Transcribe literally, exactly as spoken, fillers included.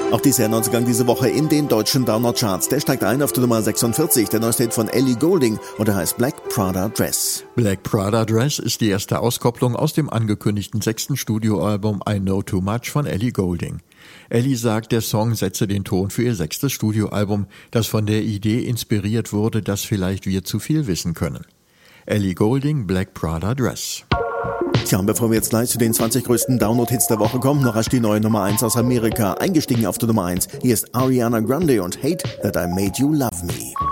Auch dieser Neuangang diese Woche in den deutschen Download-Charts. Der steigt ein auf die Nummer sechsundvierzig, der neueste Hit von Ellie Goulding und der heißt Black Prada Dress. Black Prada Dress ist die erste Auskopplung aus dem angekündigten sechsten Studioalbum I Know Too Much von Ellie Goulding. Ellie sagt, der Song setze den Ton für ihr sechstes Studioalbum, das von der Idee inspiriert wurde, dass vielleicht wir zu viel wissen können. Ellie Goulding, Black Prada Dress. Tja, und bevor wir jetzt gleich zu den zwanzig größten Download-Hits der Woche kommen, noch rasch die neue Nummer eins aus Amerika. Eingestiegen auf die Nummer eins. Hier ist Ariana Grande und Hate That I Made You Love Me.